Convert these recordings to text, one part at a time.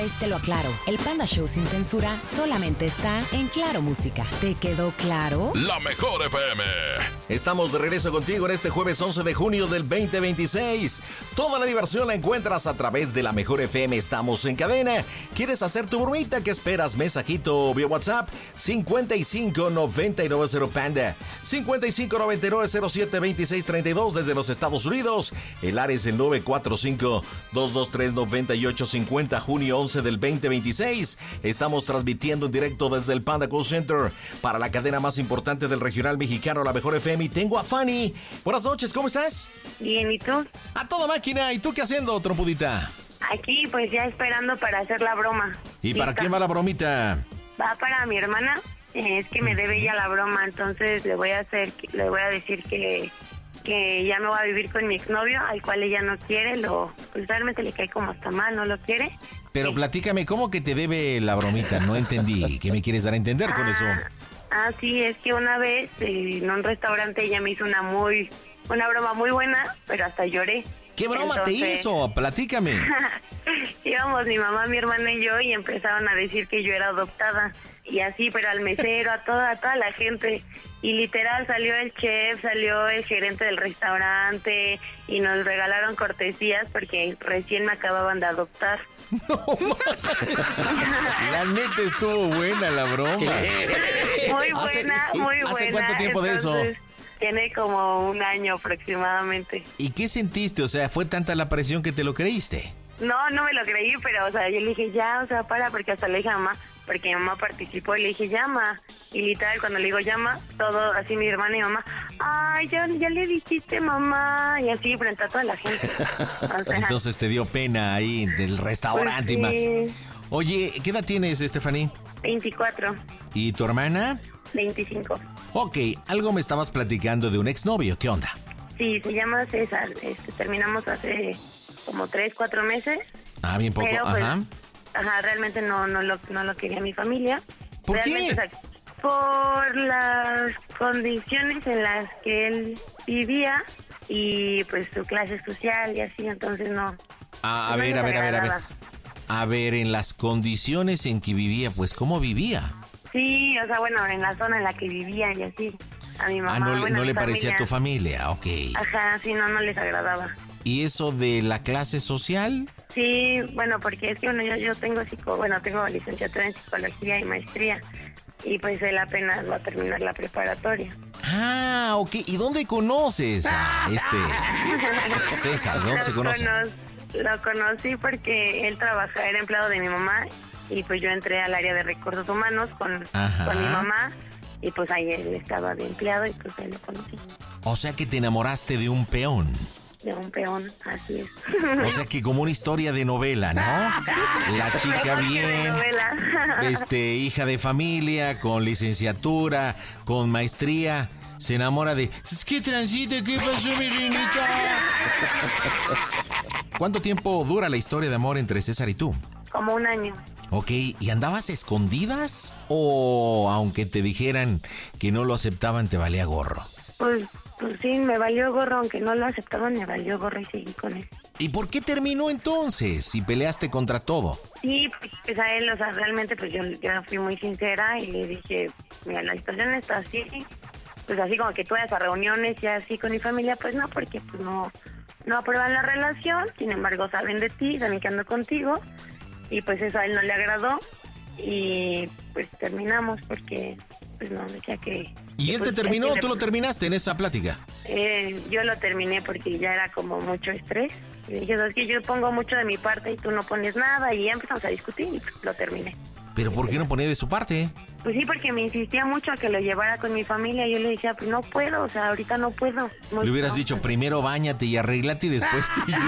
vez te lo aclaro. El Panda Show sin censura solamente está en Claro Música. ¿Te quedó claro? La Mejor FM. Estamos de regreso contigo en este jueves 11 de junio del 2026. Toda la diversión la encuentras a través de La Mejor FM. Estamos en cadena. ¿Quieres hacer tu bromita? ¿Qué esperas? Mensajito vía WhatsApp 5599 Panda 5599072632 desde los Estados Unidos. El área es el 945-223-9850, junio 11 del 2026. Estamos transmitiendo en directo desde el Panda Call Center para la cadena más importante del regional mexicano, La Mejor FM. Y tengo a Fanny. Buenas noches, ¿cómo estás? Bien, ¿y tú? A toda máquina. ¿Y tú qué haciendo, trompudita? Aquí, pues ya esperando para hacer la broma. ¿Y ¿Lista? para quién va la bromita? Va para mi hermana. Es que me debe ella la broma, entonces le voy a decir que ya me voy a vivir con mi exnovio, al cual ella no quiere, pues realmente le cae como hasta mal, no lo quiere. Pero platícame, ¿cómo que te debe la bromita? No entendí. ¿Qué me quieres dar a entender con eso? Sí, es que una vez en un restaurante ella me hizo una broma muy buena, pero hasta lloré. ¿Qué broma te hizo? Platícame. Íbamos mi mamá, mi hermana y yo y empezaron a decir que yo era adoptada. Y así, pero al mesero, a toda la gente. Y literal salió el chef, salió el gerente del restaurante y nos regalaron cortesías porque recién me acababan de adoptar. No, la neta estuvo buena la broma. Muy buena. ¿Hace cuánto tiempo de eso? Tiene como un año aproximadamente. ¿Y qué sentiste? O sea, ¿fue tanta la presión que te lo creíste? No me lo creí, pero, o sea, yo le dije, porque hasta le dije a mamá, porque mi mamá participó, y le dije, llama. Y literal, cuando le digo llama, todo así mi hermana y mamá, ay, ya le dijiste, mamá, y así frente a toda la gente. O sea, entonces te dio pena ahí del restaurante. Pues sí. Oye, ¿qué edad tienes, Stephanie? 24. ¿Y tu hermana? 25. Ok, algo me estabas platicando de un exnovio, ¿qué onda? Sí, se llama César, terminamos hace como 3-4 meses. Bien poco, pero, pues, ajá. Realmente no lo quería mi familia. ¿Por realmente, qué? O sea, por las condiciones en las que él vivía y pues su clase social y así, entonces no. A ver. A ver, en las condiciones en que vivía, pues, ¿cómo vivía? Sí, o sea, bueno, en la zona en la que vivía y así. A mi mamá, no le parecía a tu familia, ok. Ajá, sí, no les agradaba. ¿Y eso de la clase social? Sí, bueno, porque es que yo tengo tengo licenciatura en psicología y maestría. Y pues él apenas va a terminar la preparatoria. Ok. ¿Y dónde conoces a César? ¿Dónde se conoce? Lo conocí porque él era empleado de mi mamá y pues yo entré al área de recursos humanos con mi mamá y pues ahí él estaba de empleado y pues ahí lo conocí. O sea que te enamoraste de un peón. De un peón, así es. O sea que como una historia de novela, ¿no? La chica bien, hija de familia, con licenciatura, con maestría, se enamora de... ¿Qué transita? ¿Qué pasó, mi reinita? ¿Cuánto tiempo dura la historia de amor entre César y tú? Como un año. Ok, ¿y andabas escondidas? ¿O aunque te dijeran que no lo aceptaban, te valía gorro? Pues sí, me valió gorro, aunque no lo aceptaban, me valió gorro y seguí con él. ¿Y por qué terminó entonces, si peleaste contra todo? Sí, pues a él, o sea, realmente pues yo fui muy sincera y le dije, mira, la situación está así, pues así como que tú vayas a reuniones y así con mi familia, pues no, porque pues no aprueban la relación, sin embargo saben de ti, saben que ando contigo, y pues eso a él no le agradó, y pues terminamos porque... pues no, decía que... ¿Y él te terminó o tú lo terminaste en esa plática? Yo lo terminé porque ya era como mucho estrés. Y dije, es que yo pongo mucho de mi parte y tú no pones nada, y ya empezamos a discutir y pues, lo terminé. ¿Pero por qué no ponía de su parte? Pues sí, porque me insistía mucho a que lo llevara con mi familia. Yo le decía, pues no puedo, o sea, ahorita no puedo. Le hubieras dicho, primero báñate y arréglate y después te llevo.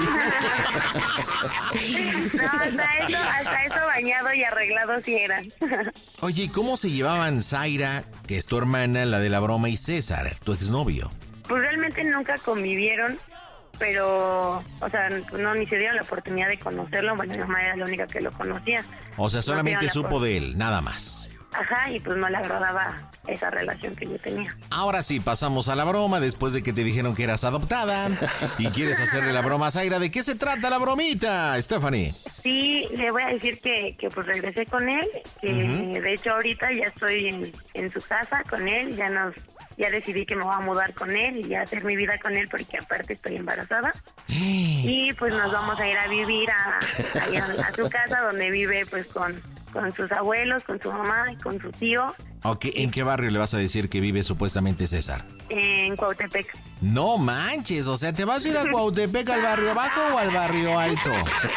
No, hasta eso bañado y arreglado sí era. Oye, ¿y cómo se llevaban Zaira, que es tu hermana, la de la broma, y César, tu exnovio? Pues realmente nunca convivieron, pero, o sea, ni se dieron la oportunidad de conocerlo. Bueno, mi mamá era la única que lo conocía. O sea, solamente supo de él, nada más. Ajá, y pues no le agradaba esa relación que yo tenía. Ahora sí, pasamos a la broma después de que te dijeron que eras adoptada y quieres hacerle la broma a Zaira. ¿De qué se trata la bromita, Stephanie? Sí, le voy a decir que pues regresé con él, que de hecho ahorita ya estoy en su casa con él, ya decidí que me voy a mudar con él y ya hacer mi vida con él porque aparte estoy embarazada. Y pues nos vamos a ir a vivir a su casa donde vive pues con sus abuelos, con su mamá y con su tío. Ok, ¿en qué barrio le vas a decir que vive supuestamente César? En Cuautepec. No manches, o sea, ¿te vas a ir a Cuautepec al barrio bajo o al barrio alto?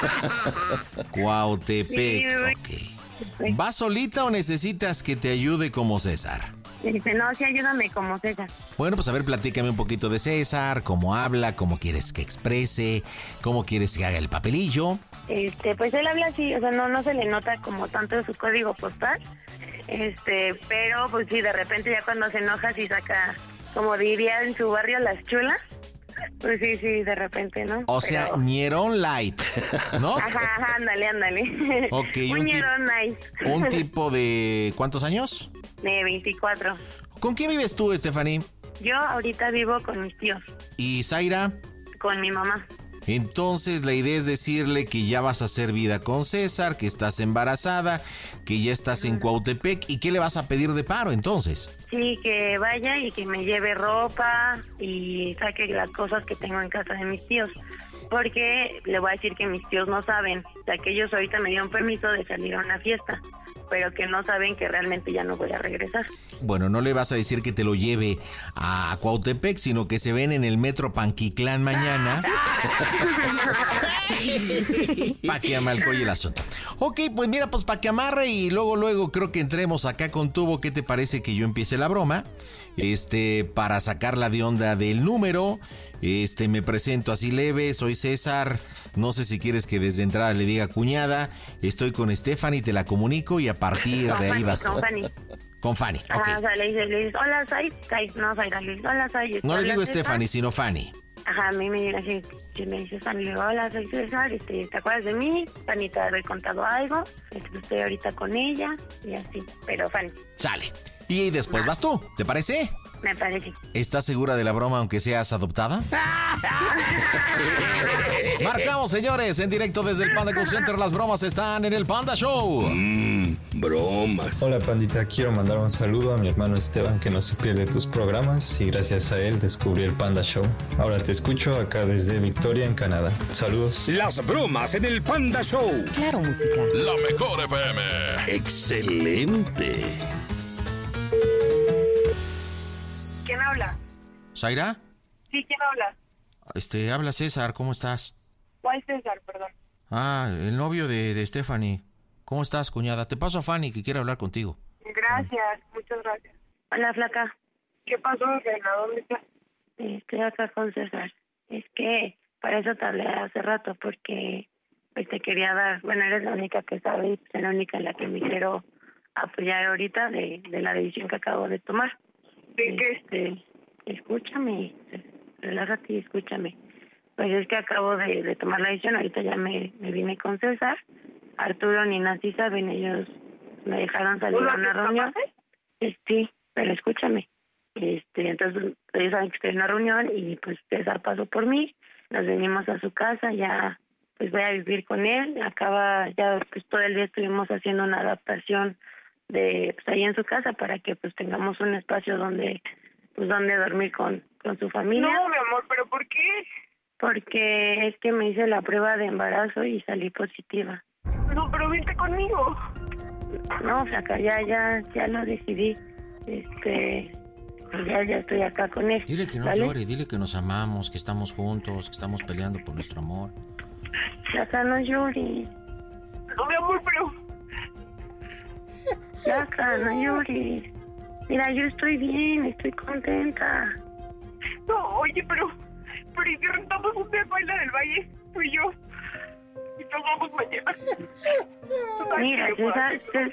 Cuautepec, Sí. ok. ¿Vas solita o necesitas que te ayude como César? Me dice, no, sí, ayúdame como César. Bueno, pues a ver, platícame un poquito de César, cómo habla, cómo quieres que exprese, cómo quieres que haga el papelillo. Pues él habla así, o sea, no se le nota como tanto su código postal, pero pues sí, de repente ya cuando se enoja sí saca, como diría en su barrio, las chulas. Pues sí, de repente, ¿no? O sea, ñerón light, ¿no? Ajá, ándale. Ok, un ñerón nice. ¿Un tipo de cuántos años? De 24. ¿Con quién vives tú, Stephanie? Yo ahorita vivo con mis tíos. ¿Y Zaira? Con mi mamá. Entonces la idea es decirle que ya vas a hacer vida con César, que estás embarazada, que ya estás en Cuautepec. ¿Y qué le vas a pedir de paro entonces? Sí, que vaya y que me lleve ropa y saque las cosas que tengo en casa de mis tíos. Porque le voy a decir que mis tíos no saben, o sea, que ellos ahorita me dieron permiso de salir a una fiesta, pero que no saben que realmente ya no voy a regresar. Bueno, no le vas a decir que te lo lleve a Cuautepec, sino que se ven en el metro Panquitlán mañana. Pa' que amalcoye el asunto. Ok, pues mira, pues pa' que amarre y luego creo que entremos acá con tubo. ¿Qué te parece que yo empiece la broma? Para sacarla de onda del número. Me presento así leve, soy César. No sé si quieres que desde entrada le diga cuñada. Estoy con Stephanie, te la comunico y a partir de ahí vas. Con Fanny. Con Fanny, ok. Ajá, o sea, le dices, hola, Sai. No, Zaira, le dices, hola, Sai. No le digo César. Stephanie, sino Fanny. Ajá, a mí me llega así, si me dices Fanny, le digo, hola, soy César, ¿te acuerdas de mí? Fanny te había contado algo, estoy ahorita con ella, y así, pero Fanny. Sale. Y después vas tú, ¿te parece? Me parece. ¿Estás segura de la broma aunque seas adoptada? Marcamos, señores, en directo desde el Panda Call Center. Las bromas están en el Panda Show. Bromas. Hola, pandita, quiero mandar un saludo a mi hermano Esteban, que no se pierde tus programas y gracias a él descubrí el Panda Show. Ahora te escucho acá desde Victoria, en Canadá. Saludos. Las bromas en el Panda Show. Claro, música. La mejor FM. Excelente. ¿Quién habla? ¿Zaira? Sí, ¿quién habla? Habla César, ¿cómo estás? ¿Cuál César, perdón? Ah, el novio de Stephanie. ¿Cómo estás, cuñada? Te paso a Fanny, que quiere hablar contigo. Gracias, muchas gracias. Hola, flaca. ¿Qué pasó, Reina? ¿Dónde estás? Estoy acá con César. Es que para eso te hablé hace rato, porque pues te quería dar, bueno, eres la única que sabe, y es la única en la que me quiero apoyar ahorita de la decisión que acabo de tomar. ¿De qué? Escúchame, relájate y escúchame. Pues es que acabo de tomar la decisión, ahorita ya me vine con César. Arturo ni Nancy saben, ellos me dejaron salir a una reunión. Sí, pero escúchame. Entonces ellos saben que estoy en una reunión y pues César pasó por mí, nos venimos a su casa, ya pues voy a vivir con él. Ya pues todo el día estuvimos haciendo una adaptación de pues ahí en su casa para que pues tengamos un espacio donde dormir con su familia. No, mi amor, ¿pero por qué? Porque es que me hice la prueba de embarazo y salí positiva. No, pero vente conmigo. No, flaca, ya lo decidí. Ya estoy acá con él. Dile que no llore, dile que nos amamos, que estamos juntos, que estamos peleando por nuestro amor. Flaca, no llores. No, mi amor, pero... Flaca, no llores. Mira, yo estoy bien, estoy contenta. No, oye, pero ¿y si rentamos un día para Isla del Valle? Tú y yo. Y nos vamos mañana. Mira, César,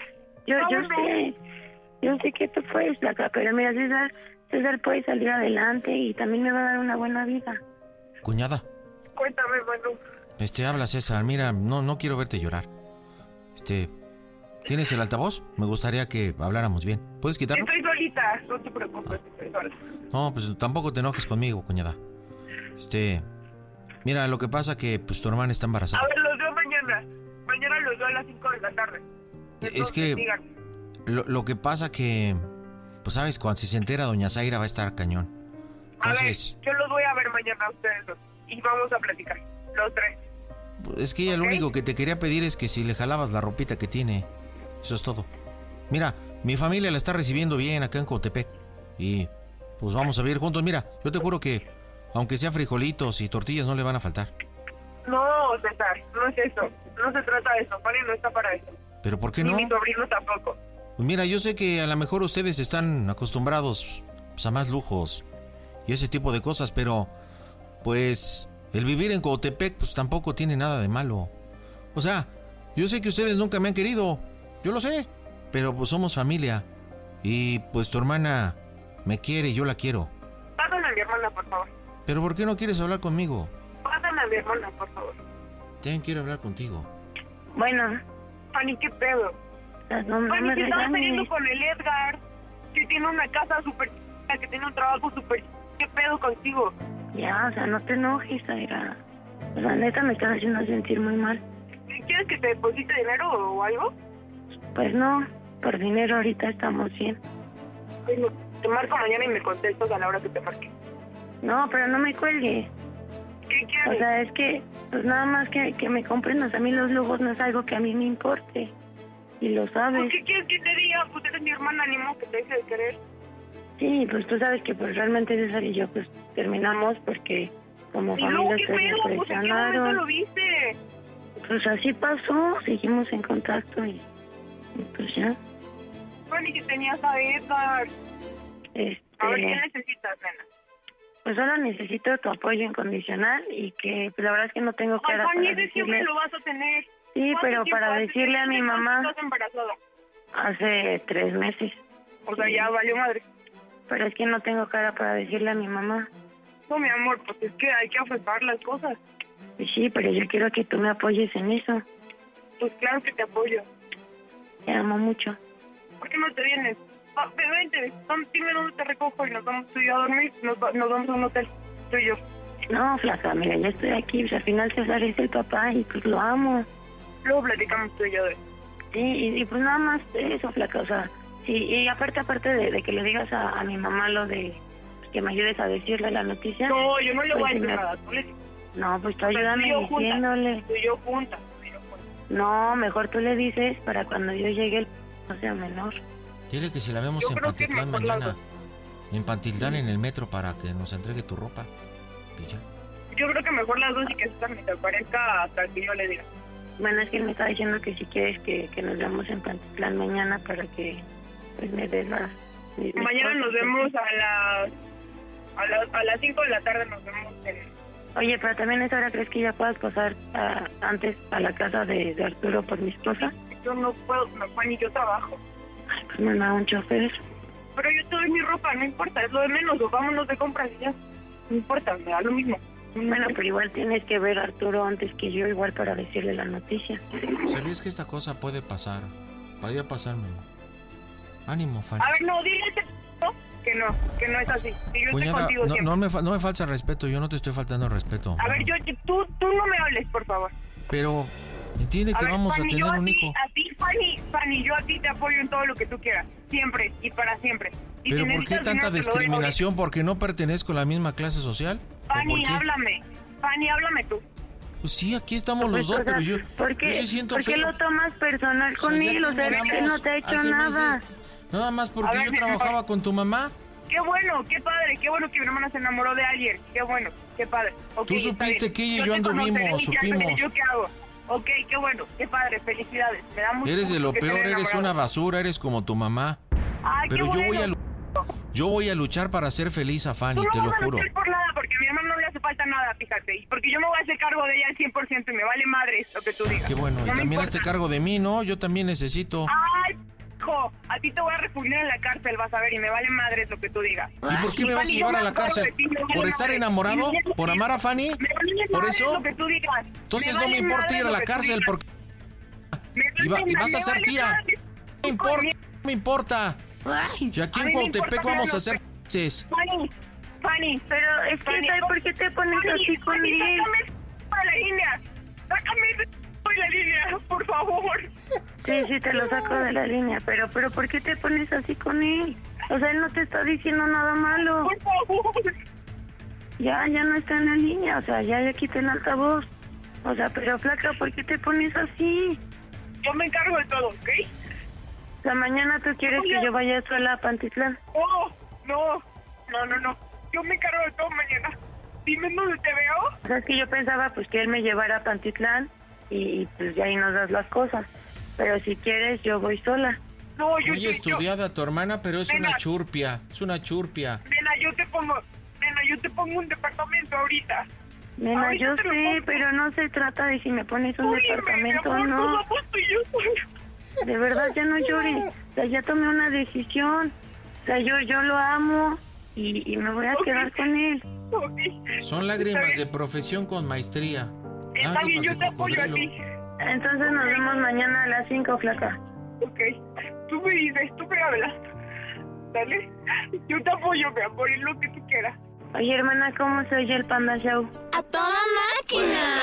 yo sé que tú puedes, flaca, pero mira, César puede salir adelante y también me va a dar una buena vida. Cuñada. Cuéntame, Manu. Habla César, mira, no quiero verte llorar. ¿Tienes el altavoz? Me gustaría que habláramos bien. ¿Puedes quitarlo? Estoy solita, no te preocupes, estoy sola. No, pues tampoco te enojes conmigo, cuñada. Mira, lo que pasa que pues tu hermana está embarazada. A ver, los veo mañana. Mañana los veo a las 5 de la tarde. Es que lo que pasa que, pues sabes, cuando se entera doña Zaira va a estar cañón. Entonces, a ver, yo los voy a ver mañana a ustedes dos y vamos a platicar, los tres. Es que ella lo único que te quería pedir es que si le jalabas la ropita que tiene. Eso es todo. Mira, mi familia la está recibiendo bien acá en Coatepec. Y pues vamos a vivir juntos. Mira, yo te juro que aunque sea frijolitos y tortillas no le van a faltar. No, César, no es eso. No se trata de eso. Fanny no está para eso. ¿Pero por qué Ni no? mi sobrino tampoco. Pues mira, yo sé que a lo mejor ustedes están acostumbrados pues, a más lujos y ese tipo de cosas, pero pues el vivir en Coatepec pues tampoco tiene nada de malo. O sea, yo sé que ustedes nunca me han querido, yo lo sé, pero pues somos familia y pues tu hermana me quiere y yo la quiero. Pásame a mi hermana, por favor. ¿Pero por qué no quieres hablar conmigo? Pásame a mi hermana, por favor. También quiero hablar contigo. Bueno, Fanny, ¿qué pedo? no me Fanny, que estaba regañes. saliendo con el Edgar, que tiene una casa súper chica, que tiene un trabajo súper chica. ¿Qué pedo contigo? Ya, o sea, no te enojes, Zaira. O sea, neta me estás haciendo sentir muy mal. ¿Quieres que te deposite dinero o algo? Pues no, por dinero ahorita estamos bien. Bueno, te marco mañana y me contestas a la hora que te marque. No, pero no me cuelgue. ¿Qué quieres? O sea, es que, pues nada más que me comprendas. A mí los lujos no es algo que a mí me importe. Y lo sabes. ¿Por qué quieres que te diga? Pues eres mi hermana, ni modo que te deje de querer. Sí, pues tú sabes que pues realmente César y yo pues terminamos porque como ¿Y luego familia qué ustedes pedo? me Pues ¿en qué momento lo presionaron. viste? Pues así pasó, seguimos en contacto y pues ya. Fanny, que tenías a Edgar. A ver, ¿qué necesitas, nena? Pues solo necesito tu apoyo incondicional y que pues la verdad es que no tengo Ay, cara Fanny, para ese siempre decirle. lo vas a tener. Sí, ¿Cuánto pero tiempo para hace decirle a mi que mamá estás embarazada? hace 3 meses. O sea, ya valió madre. Pero es que no tengo cara para decirle a mi mamá. No, mi amor, pues es que hay que afrontar las cosas. Y sí, pero yo quiero que tú me apoyes en eso. Pues claro que te apoyo. Te amo mucho. ¿Por qué no te vienes? Vente, dime dónde te recojo y nos vamos tú y yo a dormir. Nos vamos a un hotel, tú y yo. No, flaca, mira, ya estoy aquí. Pues al final César es el papá y pues lo amo. Luego platicamos tú y yo de... Sí, y pues nada más eso, flaca, o sea, sí, y aparte de que le digas a mi mamá lo de pues, que me ayudes a decirle la noticia. No, yo no le voy a pues, decir me- nada. Tú le... No, pues tú ayúdame diciéndole. Tú y yo juntas. No, mejor tú le dices para cuando yo llegue el no sea menor. Dile que si la vemos Yo en creo que Pantitlán mejor las mañana. dos. En Pantitlán en el metro para que nos entregue tu ropa. Y ya. Yo creo que mejor las dos y que César me te aparezca hasta que yo le diga. Bueno, es que él me está diciendo que si quieres que nos veamos en Pantitlán mañana para que pues me des las... mis Mañana cosas. nos vemos a las 5 de la tarde nos vemos en... Oye, pero también a esa hora crees que ya puedas pasar antes a la casa de Arturo por mi esposa. Yo no puedo, no, Fanny, yo trabajo. Ay, pues me da un chofer. Pero yo te doy mi ropa, no importa, es lo de menos, o vámonos de compras y ya. No importa, me da lo mismo. Bueno, pero igual tienes que ver a Arturo antes que yo, igual para decirle la noticia. ¿Sabías que esta cosa puede pasar? Podría pasar, mi amor. Ánimo, Fanny. A ver, no, dile a ese que no es así. Que yo estoy Cuñada, contigo siempre. no me falta respeto, yo no te estoy faltando respeto. A ver, tú no me hables, por favor. Pero entiende A que ver, vamos Fanny, a tener yo un ti, hijo. A ti, Fanny, yo a ti te apoyo en todo lo que tú quieras. Siempre y para siempre. Y ¿Pero si por qué necesitas tanta dinero, te lo doy discriminación? ¿Porque no pertenezco a la misma clase social? ahorita. ¿O por Fanny, qué? háblame. Fanny, háblame tú. Pues sí, aquí estamos Pues, los dos, o sea, pero yo, ¿por qué, yo sí siento ¿por qué feo. lo tomas personal con ya él? O sea, terminamos él no te ha hecho hace nada. meses. Nada más porque A ver, yo mi amor. trabajaba con tu mamá. Qué bueno, qué padre, qué bueno que mi hermana se enamoró de alguien. Qué bueno, qué padre. Ok, Tú está supiste bien. que ella y yo te anduvimos, conoceré y ya veré supimos. ¿Yo qué hago? Ok, qué bueno, qué padre, felicidades. Me da mucho Eres de gusto lo que peor, estén eres una enamorados. basura, eres como tu mamá. Ay, Pero qué yo voy bueno. yo voy a luchar para hacer feliz a Fanny, Tú te no lo vas a juro. luchar por nada, porque a mi hermano no le hace falta nada, fíjate. Y porque yo me voy a hacer cargo de ella al 100% y me vale madre lo que tú digas. Qué bueno, y No me también importa. hazte cargo de mí, ¿no? Yo también necesito. Ay, hijo, a ti te voy a refugir en la cárcel, vas a ver, y me vale madre lo que tú digas. ¿Y por qué me vas a Fanny, llevar yo a la me acuerdo cárcel? de ti, me vale ¿Por estar madre. enamorado? ¿Por amar a Fanny? Me vale ¿Por madre eso? lo que tú digas. Entonces no vale me importa madre ir a lo la que tú cárcel digas. porque... Me y vale vas a madre, ser me tía. vale madre. me importa. Ay, Y aquí A en mí me Cuautepec importa, vamos a pero hacer felices. Fanny, Pero es que, Fanny, ¿sabes por qué te pones así con Fanny, él? sácame de la línea. Sácame de la línea, por favor. Sí, te lo saco de la línea, pero ¿por qué te pones así con él? O sea, él no te está diciendo nada malo. Por favor. Ya no está en la línea, o sea, ya quité el altavoz. O sea, pero flaca, ¿por qué te pones así? Yo me encargo de todo, ¿ok? O sea, mañana tú quieres que yo vaya sola a Pantitlán. No. Yo me encargo de todo mañana. Dime dónde te veo. O sea, es que yo pensaba pues que él me llevara a Pantitlán y pues ya ahí nos das las cosas. Pero si quieres, yo voy sola. No, yo Muy estudiada tu hermana, pero es Nena. una churpia. Es una churpia. Nena, yo te pongo un departamento ahorita. Nena, Ahorita yo te lo sé, pongo. pero no se trata de si me pones un Óyeme, departamento o mi amor, no. nos vamos tú y yo sola. De verdad, ya no llores. O sea, ya tomé una decisión. O sea, yo lo amo y me voy a quedar con él. Ok. Son lágrimas de profesión con maestría. Está bien, Lágrimas yo de te apoyo a cocodrilo. ti. Entonces nos vemos mañana a las 5, flaca. Ok. Tú me dices, tú me hablas. ¿Dale? Yo te apoyo, mi amor, en lo que tú quieras. Oye, hermana, ¿cómo se oye el Panda Show? a toda máquina.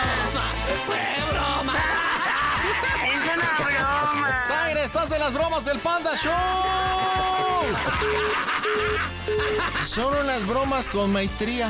Es una broma. ¡Zaire, estás en las bromas del Panda Show! Solo las bromas con maestría.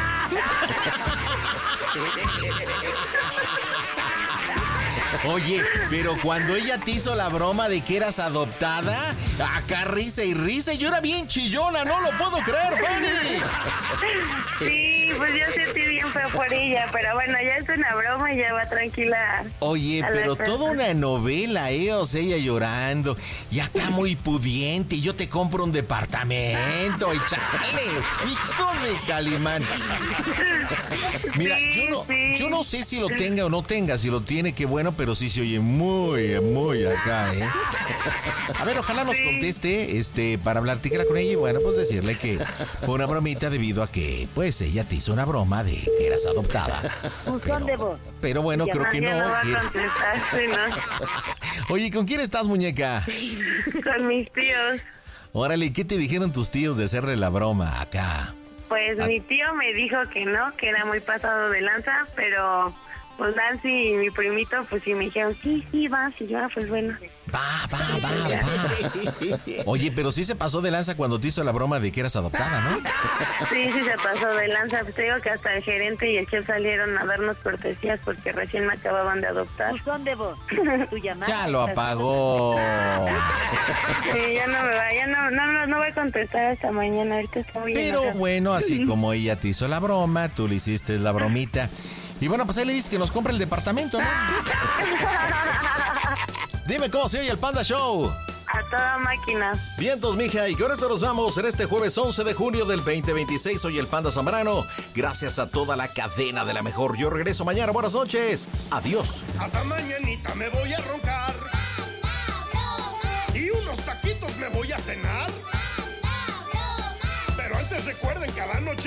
Oye, pero cuando ella te hizo la broma de que eras adoptada, acá risa y yo era bien chillona, no lo puedo creer, Fanny. Sí, pues yo sentí bien feo por ella, pero bueno, ya es una broma y ya va tranquila. Oye, A la pero casa. toda una novela, o sea, ella llorando, y acá muy pudiente, y yo te compro un departamento, y chale, hijo de Calimán. Mira, Sí, yo no sé si lo tenga o no tenga, si lo tiene, qué bueno, pero sí se oye muy acá, ¿eh? A ver, ojalá nos conteste, para hablar tiquera con ella, y bueno, pues decirle que fue una bromita debido a que, pues, ella te hizo una broma de que eras adoptada. Pero bueno, creo que Nadie no. va a que- contestar, sí, ¿no? Oye, ¿con quién estás, muñeca? Con mis tíos. Órale, ¿qué te dijeron tus tíos de hacerle la broma acá? Pues mi tío me dijo que no, que era muy pasado de lanza, pero pues Nancy y mi primito pues sí me dijeron, sí, vas, y yo, pues bueno. Va. Oye, pero sí se pasó de lanza cuando te hizo la broma de que eras adoptada, ¿no? Sí, se pasó de lanza. Pues te digo que hasta el gerente y el chef salieron a darnos cortesías porque recién me acababan de adoptar. ¿Dónde vos? Tu llamada. Ya lo apagó. Sí, ya no me va, no voy a contestar hasta mañana, ahorita está muy Pero enojada. bueno, así como ella te hizo la broma, tú le hiciste la bromita. Y bueno, pues ahí le dices que nos compre el departamento, ¿no? Dime cómo se oye el Panda Show. A toda máquina. Vientos, mija, y con eso nos vamos en este jueves 11 de junio del 2026. Soy el Panda Zambrano. Gracias a toda la cadena de la mejor. Yo regreso mañana. Buenas noches. Adiós. Hasta mañanita me voy a roncar. Y unos taquitos me voy a cenar. Pero antes recuerden, cada noche